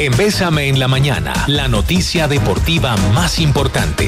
En Bésame en la Mañana, la noticia deportiva más importante.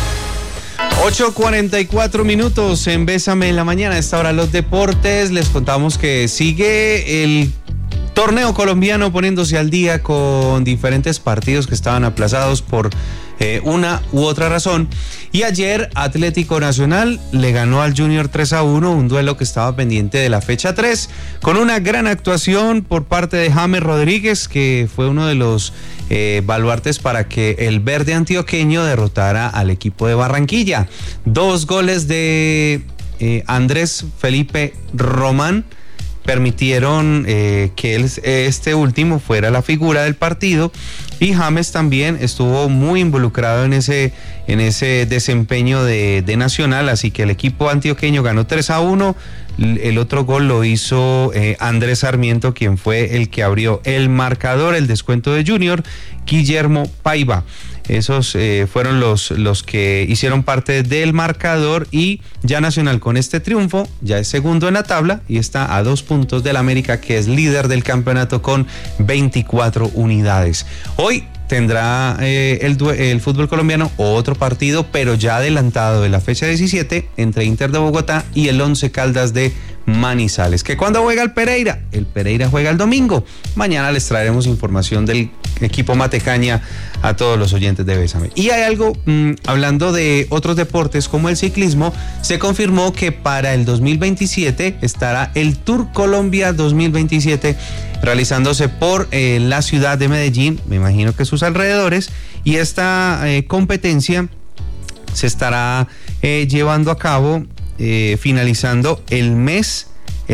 8:44 en Bésame en la Mañana. A esta hora los deportes. Les contamos que sigue el torneo colombiano poniéndose al día con diferentes partidos que estaban aplazados por una u otra razón. Y ayer Atlético Nacional le ganó al Junior 3-1, un duelo que estaba pendiente de la fecha 3, con una gran actuación por parte de James Rodríguez, que fue uno de los baluartes para que el verde antioqueño derrotara al equipo de Barranquilla. 2 goles de Andrés Felipe Román permitieron que este último fuera la figura del partido, y James también estuvo muy involucrado en ese desempeño de Nacional, así que el equipo antioqueño ganó 3-1. El otro gol lo hizo Andrés Sarmiento, quien fue el que abrió el marcador. El descuento de Junior, Guillermo Paiva. Esos fueron los que hicieron parte del marcador, y ya Nacional con este triunfo ya es segundo en la tabla y está a 2 puntos del América, que es líder del campeonato con 24 unidades. Hoy tendrá el fútbol colombiano otro partido, pero ya adelantado de la fecha 17, entre Inter de Bogotá y el Once Caldas de Manizales. ¿Que cuándo juega el Pereira? El Pereira juega el domingo. Mañana les traeremos información del equipo Matecaña a todos los oyentes de Bésame. Y hay algo, hablando de otros deportes como el ciclismo, se confirmó que para el 2027 estará el Tour Colombia 2027 realizándose por la ciudad de Medellín, me imagino que sus alrededores, y esta competencia se estará llevando a cabo finalizando el mes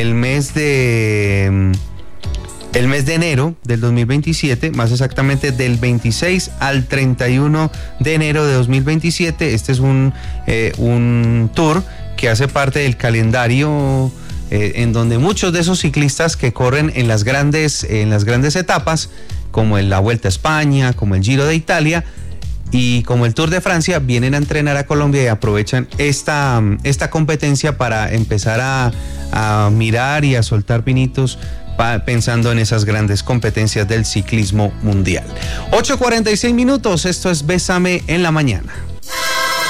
de enero del 2027, más exactamente del 26 al 31 de enero de 2027. Este es un tour que hace parte del calendario en donde muchos de esos ciclistas que corren en las grandes etapas, como en la Vuelta a España, como el Giro de Italia y como el Tour de Francia, vienen a entrenar a Colombia y aprovechan esta competencia para empezar a mirar y a soltar pinitos pensando en esas grandes competencias del ciclismo mundial. 8:46, esto es Bésame en la Mañana.